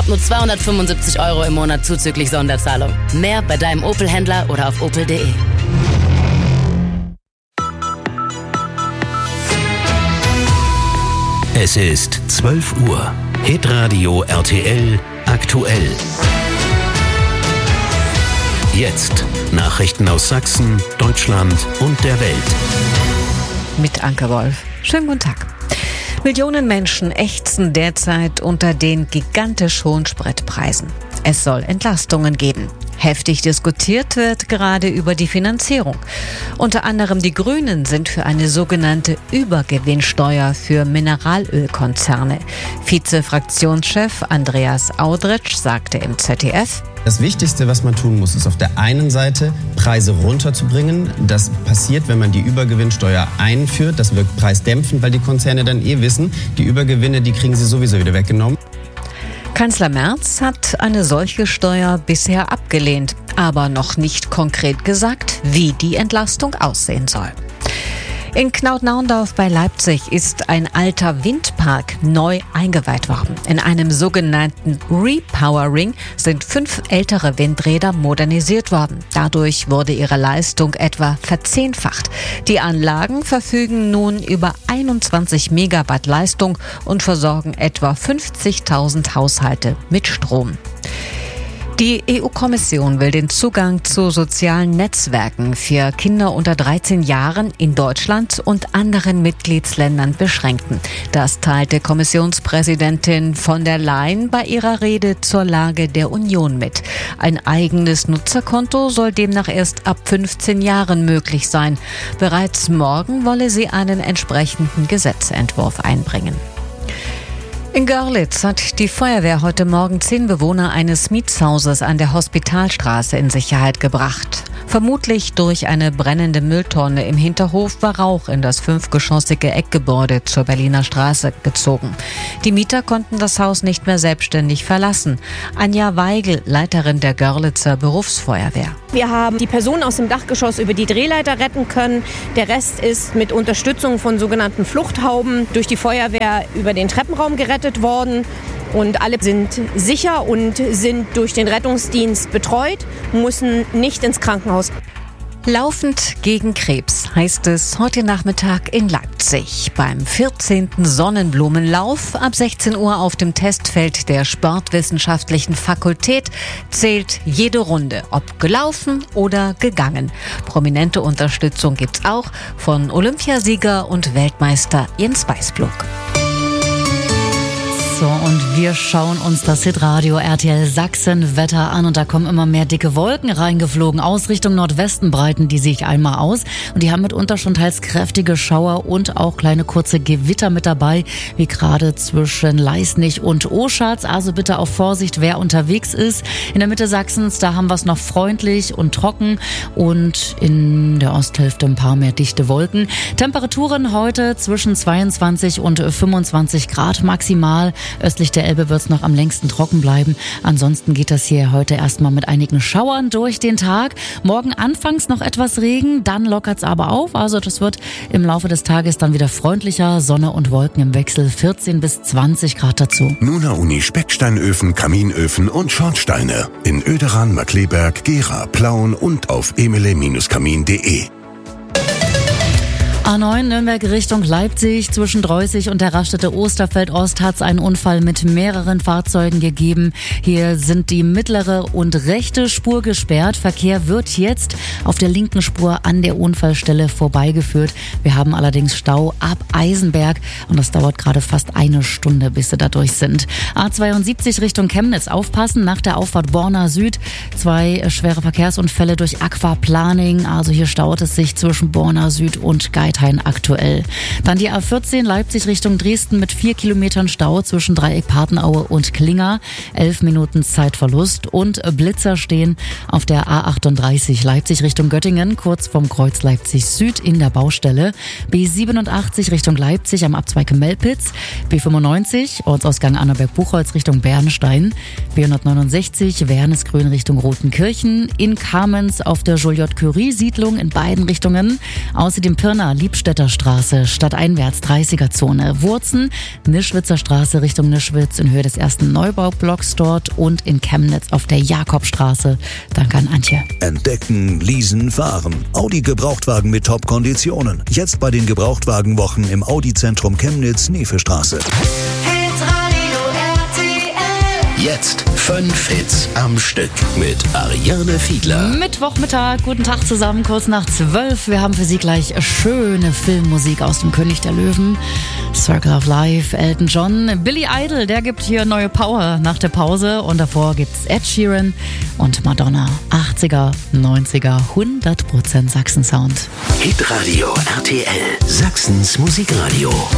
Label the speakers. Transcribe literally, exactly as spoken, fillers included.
Speaker 1: Nur zweihundertfünfundsiebzig Euro im Monat zuzüglich Sonderzahlung. Mehr bei deinem Opel-Händler oder auf opel punkt de.
Speaker 2: Es ist zwölf Uhr. Hitradio R T L aktuell. Jetzt Nachrichten aus Sachsen, Deutschland und der Welt.
Speaker 3: Mit Anke Wolf. Schönen guten Tag. Millionen Menschen ächzen derzeit unter den gigantisch hohen Spritpreisen. Es soll Entlastungen geben. Heftig diskutiert wird gerade über die Finanzierung. Unter anderem die Grünen sind für eine sogenannte Übergewinnsteuer für Mineralölkonzerne. Vize-Fraktionschef Andreas Audretsch sagte im Z D F:
Speaker 4: Das Wichtigste, was man tun muss, ist auf der einen Seite Preise runterzubringen. Das passiert, wenn man die Übergewinnsteuer einführt. Das wirkt preisdämpfend, weil die Konzerne dann eh wissen, die Übergewinne, die kriegen sie sowieso wieder weggenommen.
Speaker 3: Kanzler Merz hat eine solche Steuer bisher abgelehnt, aber noch nicht konkret gesagt, wie die Entlastung aussehen soll. In Knaut-Naundorf bei Leipzig ist ein alter Windpark neu eingeweiht worden. In einem sogenannten Repowering sind fünf ältere Windräder modernisiert worden. Dadurch wurde ihre Leistung etwa verzehnfacht. Die Anlagen verfügen nun über einundzwanzig Megawatt Leistung und versorgen etwa fünfzigtausend Haushalte mit Strom. Die E U-Kommission will den Zugang zu sozialen Netzwerken für Kinder unter dreizehn Jahren in Deutschland und anderen Mitgliedsländern beschränken. Das teilte Kommissionspräsidentin von der Leyen bei ihrer Rede zur Lage der Union mit. Ein eigenes Nutzerkonto soll demnach erst ab fünfzehn Jahren möglich sein. Bereits morgen wolle sie einen entsprechenden Gesetzentwurf einbringen. In Görlitz hat die Feuerwehr heute Morgen zehn Bewohner eines Mietshauses an der Hospitalstraße in Sicherheit gebracht. Vermutlich durch eine brennende Mülltonne im Hinterhof war Rauch in das fünfgeschossige Eckgebäude zur Berliner Straße gezogen. Die Mieter konnten das Haus nicht mehr selbstständig verlassen. Anja Weigel, Leiterin der Görlitzer Berufsfeuerwehr.
Speaker 5: Wir haben die Person aus dem Dachgeschoss über die Drehleiter retten können. Der Rest ist mit Unterstützung von sogenannten Fluchthauben durch die Feuerwehr über den Treppenraum gerettet worden. Und alle sind sicher und sind durch den Rettungsdienst betreut, müssen nicht ins Krankenhaus.
Speaker 3: Laufend gegen Krebs heißt es heute Nachmittag in Leipzig. Beim vierzehnten Sonnenblumenlauf ab sechzehn Uhr auf dem Testfeld der Sportwissenschaftlichen Fakultät zählt jede Runde, ob gelaufen oder gegangen. Prominente Unterstützung gibt's auch von Olympiasieger und Weltmeister Jens Weißblok.
Speaker 6: So, und wir schauen uns das Hitradio R T L Sachsen Wetter an und da kommen immer mehr dicke Wolken reingeflogen. Aus Richtung Nordwesten breiten die sich einmal aus und die haben mitunter schon teils kräftige Schauer und auch kleine kurze Gewitter mit dabei, wie gerade zwischen Leisnig und Oschatz. Also bitte auf Vorsicht, wer unterwegs ist. In der Mitte Sachsens, da haben wir es noch freundlich und trocken und in der Osthälfte ein paar mehr dichte Wolken. Temperaturen heute zwischen zweiundzwanzig und fünfundzwanzig Grad maximal. Östlich der Elbe wird es noch am längsten trocken bleiben. Ansonsten geht das hier heute erstmal mit einigen Schauern durch den Tag. Morgen anfangs noch etwas Regen, dann lockert es aber auf. Also das wird im Laufe des Tages dann wieder freundlicher. Sonne und Wolken im Wechsel, vierzehn bis zwanzig Grad dazu.
Speaker 2: Nuna Uni Specksteinöfen, Kaminöfen und Schornsteine. In Oederan, Markleberg, Gera, Plauen und auf emele Kamin punkt de.
Speaker 6: A neun Nürnberg Richtung Leipzig. Zwischen Dreußig und der Raststätte Osterfeld-Ost hat es einen Unfall mit mehreren Fahrzeugen gegeben. Hier sind die mittlere und rechte Spur gesperrt. Verkehr wird jetzt auf der linken Spur an der Unfallstelle vorbeigeführt. Wir haben allerdings Stau ab Eisenberg und das dauert gerade fast eine Stunde, bis sie da durch sind. A zweiundsiebzig Richtung Chemnitz. Aufpassen, nach der Auffahrt Borna Süd. Zwei schwere Verkehrsunfälle durch Aquaplaning. Also hier staut es sich zwischen Borna Süd und Geithain aktuell. Dann die A vierzehn Leipzig Richtung Dresden mit vier Kilometern Stau zwischen Dreieck Patenaue und Klinger. Elf Minuten Zeitverlust und Blitzer stehen auf der A achtunddreißig Leipzig Richtung Göttingen, kurz vom Kreuz Leipzig Süd in der Baustelle. B siebenundachtzig Richtung Leipzig am Abzweig Melpitz. B fünfundneunzig Ortsausgang Annaberg-Buchholz Richtung Bernstein. B hundertneunundsechzig Wernesgrün Richtung Rotenkirchen. In Kamenz auf der Joliot-Curie-Siedlung in beiden Richtungen. Außerdem Pirna Liebstädter Straße, stadteinwärts dreißiger-Zone. Wurzen, Nischwitzer Straße Richtung Nischwitz in Höhe des ersten Neubaublocks dort und in Chemnitz auf der Jakobstraße. Danke an Antje.
Speaker 7: Entdecken, leasen, fahren. Audi Gebrauchtwagen mit Top-Konditionen. Jetzt bei den Gebrauchtwagenwochen im Audi-Zentrum Chemnitz-Nevestraße.
Speaker 2: Jetzt fünf Hits am Stück mit Ariane Fiedler.
Speaker 6: Mittwochmittag, guten Tag zusammen, kurz nach zwölf. Wir haben für Sie gleich schöne Filmmusik aus dem König der Löwen. Circle of Life, Elton John, Billy Idol, der gibt hier neue Power nach der Pause. Und davor gibt's Ed Sheeran und Madonna. achtziger, neunziger, hundert Prozent Sachsen-Sound.
Speaker 2: Hitradio R T L, Sachsens Musikradio.